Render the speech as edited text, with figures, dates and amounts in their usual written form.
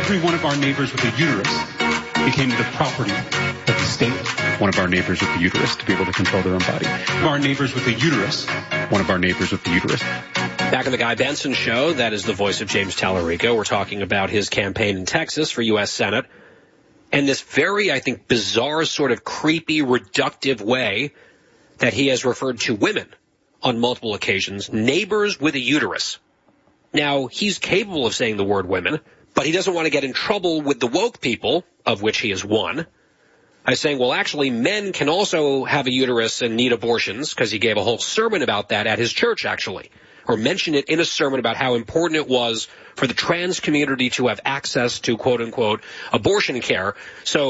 every one of our neighbors with a uterus became the property of the state. One of our neighbors with a uterus to be able to control their own body. One of our neighbors with a uterus. One of our neighbors with a uterus. Back on the Guy Benson Show, that is the voice of James Tallarico. We're talking about his campaign in Texas for U.S. Senate. And this very, I think, bizarre sort of creepy, reductive way that he has referred to women on multiple occasions, neighbors with a uterus. Now, he's capable of saying the word women, but he doesn't want to get in trouble with the woke people, of which he is one, by saying, well, actually, men can also have a uterus and need abortions, because he gave a whole sermon about that at his church, actually, or mentioned it in a sermon about how important it was for the trans community to have access to, quote-unquote, abortion care. So